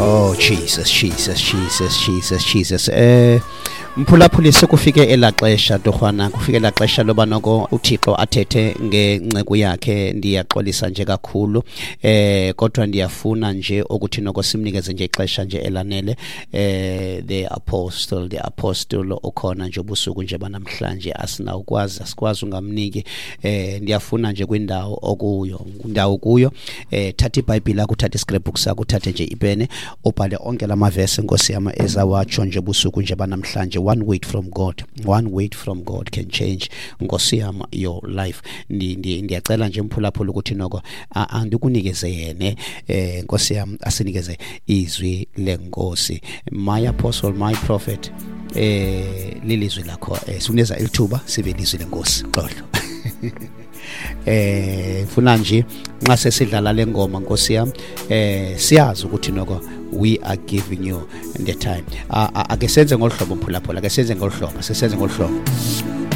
Oh Jesus. Mphulaphuli sekufike elaxesha Torhwana, kufike elaxesha loba noko uThixo athethe ngenceku yakhe. Ndiyaxolisa nje kakhulu kodwa ndiyafuna nje ukuthi noko simnikeze nje ixesha nje elanele the apostle okhona nje ubusuku nje banamhlanje asikwazi ungamniki. Ndiyafuna nje kwindawo kuyo thatha iBhayibhile yakho, uthathe iscrapbook sakho, uthathe nje ipene, ubhale onke lamavesi Nkosi yami ezawatsho nje ubusuku nje banamhlanje. One word from God can change Nkosi yami your life. Ndiyacela nje mphulaphula ukuthi noko andikunikeze yene Nkosi yami asinikeze izwi lenkosi. My apostle, my prophet, lilizwi lakho suneza ilithuba sibe lizwi lenkosi xolo. Funa nje nxa sesidlala lengoma Nkosi yami siyazi ukuthi noko we are giving you the time. Ake senze ngolhlobo mphulaphula, ake senze ngolhlobo, sesenze ngolhlobo.